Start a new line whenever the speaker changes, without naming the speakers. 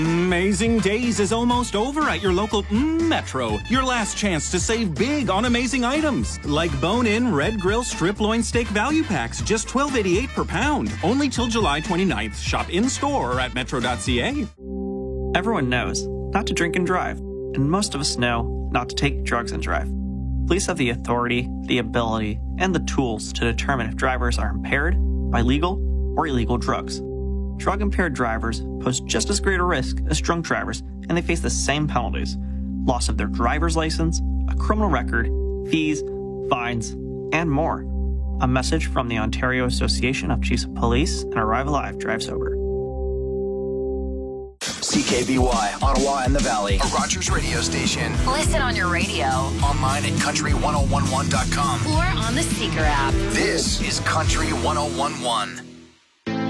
Amazing Days is almost over at your local Metro. Your last chance to save big on amazing items, like bone-in red grill strip loin steak value packs, just $12.88 per pound. Only till July 29th. Shop in-store or at metro.ca.
Everyone knows not to drink and drive, and most of us know not to take drugs and drive. Police have the authority, the ability, and the tools to determine if drivers are impaired by legal or illegal drugs. Drug-impaired drivers pose just as great a risk as drunk drivers, and they face the same penalties: loss of their driver's license, a criminal record, fees, fines, and more. A message from the Ontario Association of Chiefs of Police and Arrive Alive Drive Sober.
CKBY, Ottawa and the Valley, a Rogers radio station.
Listen on your radio,
Online at country1011.com,
or on the Seeker app.
This is Country 1011.